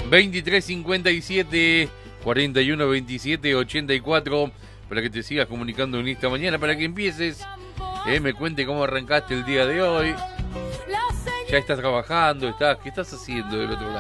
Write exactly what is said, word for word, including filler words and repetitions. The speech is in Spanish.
veintitrés cincuenta y siete, cuarenta y uno veintisiete, ochenta y cuatro, para que te sigas comunicando en esta mañana, para que empieces, eh, me cuente cómo arrancaste el día de hoy. Ya estás trabajando, estás, ¿qué estás haciendo del otro lado?